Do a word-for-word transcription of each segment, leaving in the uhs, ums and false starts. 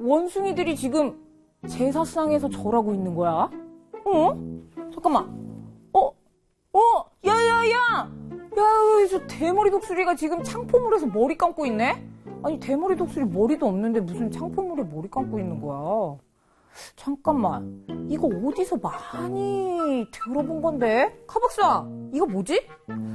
원숭이들이 지금 제사상에서 절하고 있는 거야? 어? 잠깐만. 어? 어? 야야야! 야, 저 대머리 독수리가 지금 창포물에서 머리 감고 있네? 아니, 대머리 독수리 머리도 없는데 무슨 창포물에 머리 감고 있는 거야? 잠깐만. 이거 어디서 많이 들어본 건데? 카박사, 이거 뭐지?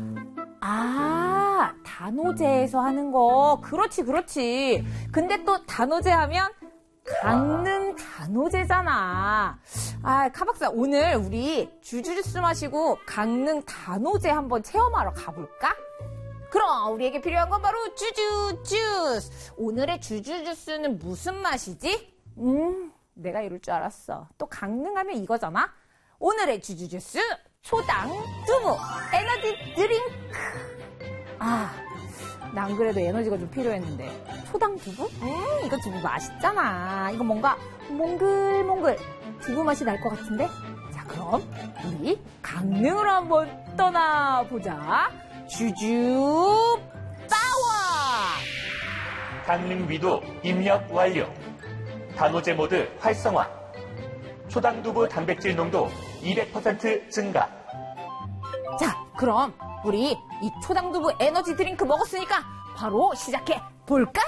아, 단오제에서 하는 거. 그렇지, 그렇지. 근데 또 단오제 하면 강릉 단오제잖아. 아, 카박사, 오늘 우리 주주주스 마시고 강릉 단오제 한번 체험하러 가볼까? 그럼 우리에게 필요한 건 바로 주주주스. 오늘의 주주주스는 무슨 맛이지? 음, 내가 이럴 줄 알았어. 또 강릉하면 이거잖아. 오늘의 주주주스 초당 두부 에너지 드링크. 아, 난 그래도 에너지가 좀 필요했는데 초당 두부? 음, 이거 두부 맛있잖아. 이거 뭔가 몽글몽글 두부 맛이 날 것 같은데? 자, 그럼 우리 강릉으로 한번 떠나보자. 주주 파워! 강릉 위도 입력 완료. 단오제 모드 활성화. 초당두부 단백질 농도 이백 퍼센트 증가. 자, 그럼 우리 이 초당두부 에너지 드링크 먹었으니까 바로 시작해 볼까?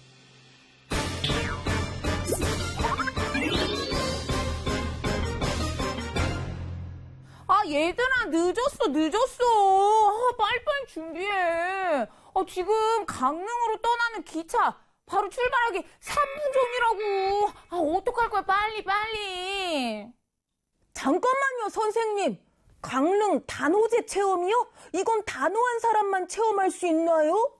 아, 얘들아, 늦었어, 늦었어. 아, 빨리빨리 준비해. 아, 지금 강릉으로 떠나는 기차 바로 출발하기 삼 분 전이라고. 아, 어떡할 거야, 빨리, 빨리. 잠깐만요, 선생님. 강릉 단오제 체험이요? 이건 단오한 사람만 체험할 수 있나요?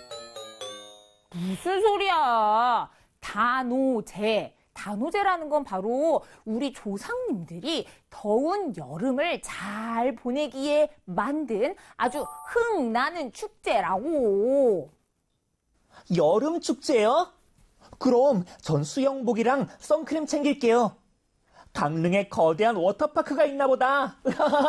무슨 소리야. 단오제. 단오제라는 건 바로 우리 조상님들이 더운 여름을 잘 보내기에 만든 아주 흥나는 축제라고. 여름 축제요? 그럼 전 수영복이랑 선크림 챙길게요. 강릉에 거대한 워터파크가 있나 보다.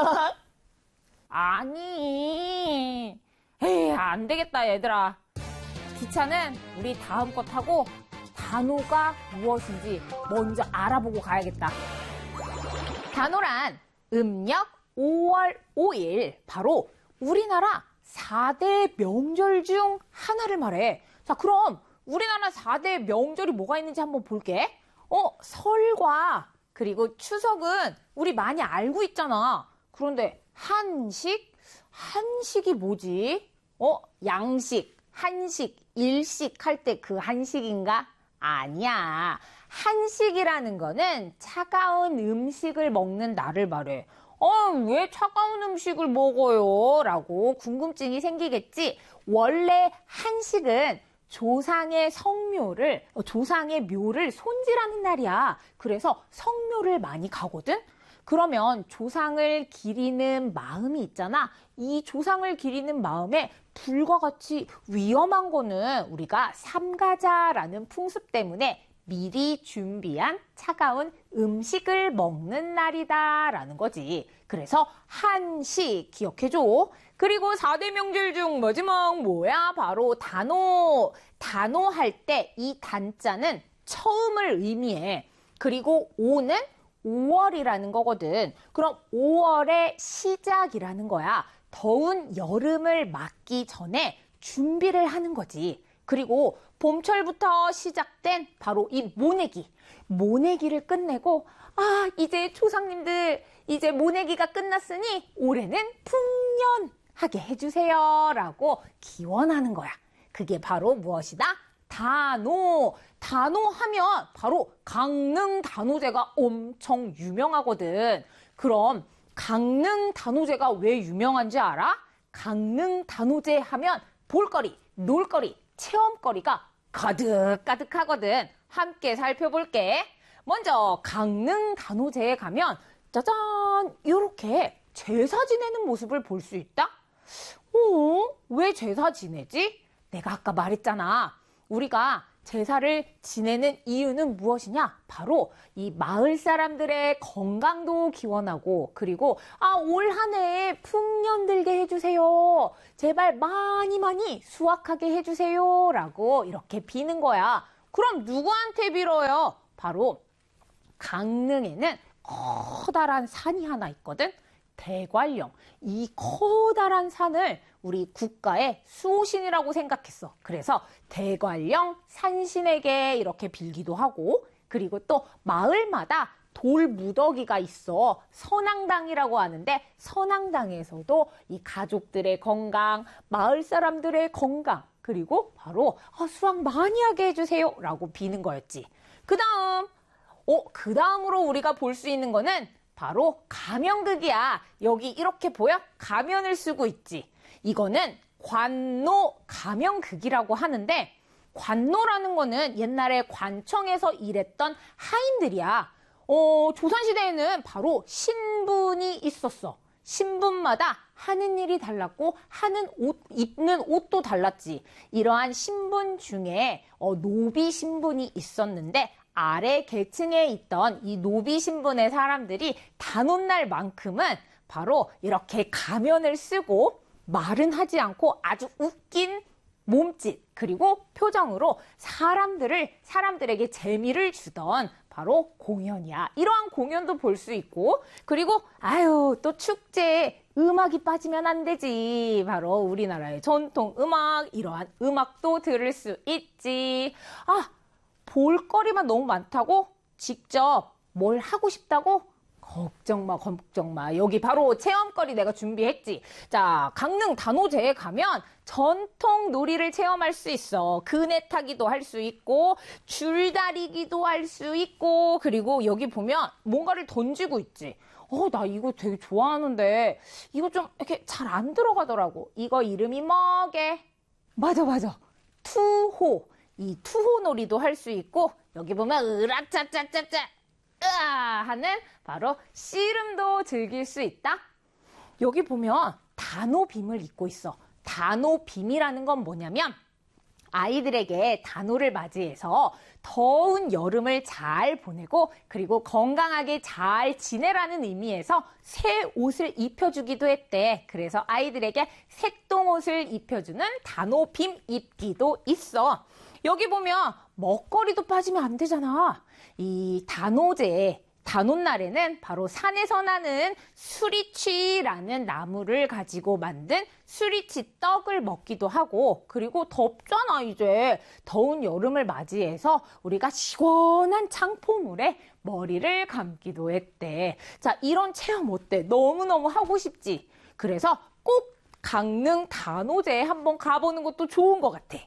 아니. 에이, 안 되겠다, 얘들아. 기차는 우리 다음 거 타고 단오가 무엇인지 먼저 알아보고 가야겠다. 단오란 음력 오월 오일, 바로 우리나라 사 대 명절 중 하나를 말해. 자, 그럼 우리나라 사 대 명절이 뭐가 있는지 한번 볼게. 어, 설과 그리고 추석은 우리 많이 알고 있잖아. 그런데 한식? 한식이 뭐지? 어, 양식, 한식, 일식 할 때 그 한식인가? 아니야. 한식이라는 거는 차가운 음식을 먹는 날을 말해. 어, 왜 차가운 음식을 먹어요? 라고 궁금증이 생기겠지? 원래 한식은 조상의 성묘를, 조상의 묘를 손질하는 날이야. 그래서 성묘를 많이 가거든? 그러면 조상을 기리는 마음이 있잖아. 이 조상을 기리는 마음에 불과 같이 위험한 거는 우리가 삼가자라는 풍습 때문에 미리 준비한 차가운 음식을 먹는 날이다라는 거지. 그래서 한식 기억해줘. 그리고 사 대 명절 중 마지막 뭐야? 바로 단오. 단오 할 때 이 단자는 처음을 의미해. 그리고 오는 오월이라는 거거든. 그럼 오월의 시작이라는 거야. 더운 여름을 맞기 전에 준비를 하는 거지. 그리고 봄철부터 시작된 바로 이 모내기. 모내기를 끝내고, 아, 이제 조상님들, 이제 모내기가 끝났으니 올해는 풍년하게 해주세요. 라고 기원하는 거야. 그게 바로 무엇이다? 단오. 단오 하면 바로 강릉 단오제가 엄청 유명하거든. 그럼 강릉 단오제가 왜 유명한지 알아? 강릉 단오제 하면 볼거리, 놀거리, 체험거리가 가득가득하거든. 함께 살펴볼게. 먼저 강릉 단오제에 가면 짜잔, 이렇게 제사 지내는 모습을 볼 수 있다? 어? 왜 제사 지내지? 내가 아까 말했잖아. 우리가 제사를 지내는 이유는 무엇이냐? 바로 이 마을 사람들의 건강도 기원하고, 그리고 아, 올 한 해에 풍년들게 해주세요. 제발 많이 많이 수확하게 해주세요. 라고 이렇게 비는 거야. 그럼 누구한테 빌어요? 바로 강릉에는 커다란 산이 하나 있거든. 대관령. 이 커다란 산을 우리 국가의 수호신이라고 생각했어. 그래서 대관령 산신에게 이렇게 빌기도 하고, 그리고 또 마을마다 돌 무더기가 있어. 선앙당이라고 하는데, 선앙당에서도 이 가족들의 건강, 마을 사람들의 건강, 그리고 바로 아, 수학 많이 하게 해주세요 라고 비는 거였지. 그 다음 어, 그 다음으로 우리가 볼 수 있는 거는 바로 가면극이야. 여기 이렇게 보여? 가면을 쓰고 있지. 이거는 관노 가면극이라고 하는데, 관노라는 거는 옛날에 관청에서 일했던 하인들이야. 어, 조선시대에는 바로 신분이 있었어. 신분마다 하는 일이 달랐고 하는 옷, 입는 옷도 달랐지. 이러한 신분 중에 어, 노비 신분이 있었는데, 아래 계층에 있던 이 노비 신분의 사람들이 단오날만큼은 바로 이렇게 가면을 쓰고 말은 하지 않고 아주 웃긴 몸짓 그리고 표정으로 사람들을 사람들에게 재미를 주던 바로 공연이야. 이러한 공연도 볼 수 있고, 그리고 아유 또 축제에 음악이 빠지면 안 되지. 바로 우리나라의 전통 음악, 이러한 음악도 들을 수 있지. 아, 볼거리만 너무 많다고? 직접 뭘 하고 싶다고? 걱정 마, 걱정 마. 여기 바로 체험거리 내가 준비했지. 자, 강릉 단오제에 가면 전통 놀이를 체험할 수 있어. 그네 타기도 할 수 있고, 줄다리기도 할 수 있고, 그리고 여기 보면 뭔가를 던지고 있지. 어, 나 이거 되게 좋아하는데 이거 좀 이렇게 잘 안 들어가더라고. 이거 이름이 뭐게? 맞아, 맞아. 투호. 이 투호 놀이도 할 수 있고, 여기 보면 으라짜짜짜짜 으아 하는 바로 씨름도 즐길 수 있다. 여기 보면 단오빔을 입고 있어. 단오빔이라는 건 뭐냐면, 아이들에게 단오를 맞이해서 더운 여름을 잘 보내고 그리고 건강하게 잘 지내라는 의미에서 새 옷을 입혀주기도 했대. 그래서 아이들에게 색동옷을 입혀주는 단오빔 입기도 있어. 여기 보면 먹거리도 빠지면 안 되잖아. 이 단오제, 단오날에는 바로 산에서 나는 수리치라는 나무를 가지고 만든 수리치 떡을 먹기도 하고, 그리고 덥잖아 이제. 더운 여름을 맞이해서 우리가 시원한 창포물에 머리를 감기도 했대. 자, 이런 체험 어때? 너무너무 하고 싶지? 그래서 꼭 강릉 단오제에 한번 가보는 것도 좋은 것 같아.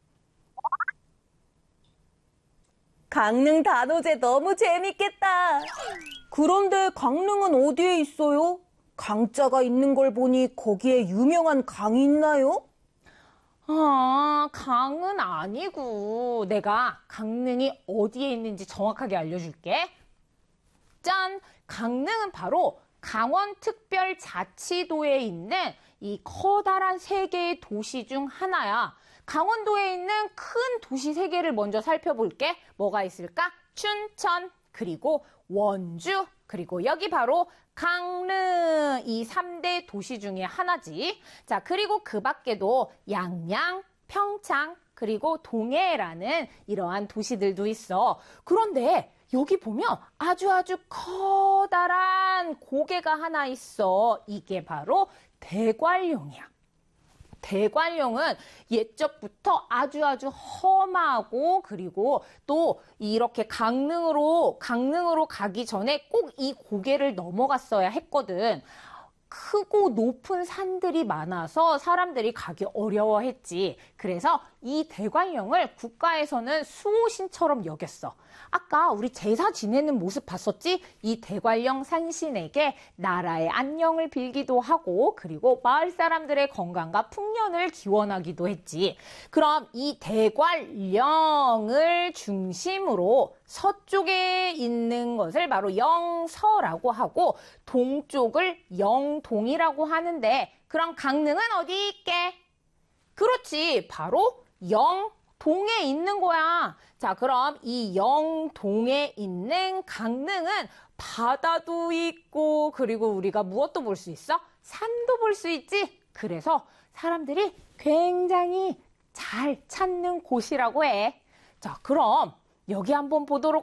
강릉 단오제 너무 재밌겠다. 그런데 강릉은 어디에 있어요? 강자가 있는 걸 보니 거기에 유명한 강이 있나요? 아, 강은 아니고 내가 강릉이 어디에 있는지 정확하게 알려줄게. 짠! 강릉은 바로 강원특별자치도에 있는 이 커다란 세 개의 도시 중 하나야. 강원도에 있는 큰 도시 세 개를 먼저 살펴볼게. 뭐가 있을까? 춘천, 그리고 원주, 그리고 여기 바로 강릉, 이 삼 대 도시 중에 하나지. 자, 그리고 그 밖에도 양양, 평창, 그리고 동해라는 이러한 도시들도 있어. 그런데 여기 보면 아주 아주 커다란 고개가 하나 있어. 이게 바로 대관령이야. 대관령은 옛적부터 아주 아주 험하고, 그리고 또 이렇게 강릉으로 강릉으로 가기 전에 꼭 이 고개를 넘어갔어야 했거든. 크고 높은 산들이 많아서 사람들이 가기 어려워했지. 그래서 이 대관령을 국가에서는 수호신처럼 여겼어. 아까 우리 제사 지내는 모습 봤었지? 이 대관령 산신에게 나라의 안녕을 빌기도 하고, 그리고 마을 사람들의 건강과 풍년을 기원하기도 했지. 그럼 이 대관령을 중심으로 서쪽에 있는 것을 바로 영서라고 하고, 동쪽을 영동이라고 하는데, 그럼 강릉은 어디 있게? 그렇지, 바로 영동에 있는 거야. 자, 그럼 이 영동에 있는 강릉은 바다도 있고, 그리고 우리가 무엇도 볼 수 있어? 산도 볼 수 있지. 그래서 사람들이 굉장히 잘 찾는 곳이라고 해. 자, 그럼 여기 한번 보도록